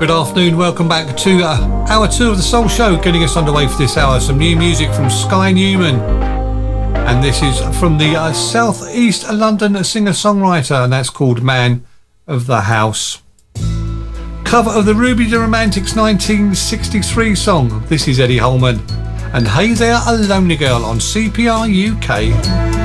Good afternoon, welcome back to hour 2 of the Soul Show, getting us underway for this hour. Some new music from Sky Newman, and this is from the South East London singer-songwriter, and that's called Man of the House. Cover of the Ruby the Romantics 1963 song. This is Eddie Holman and Hey There, a Lonely Girl on CPR UK.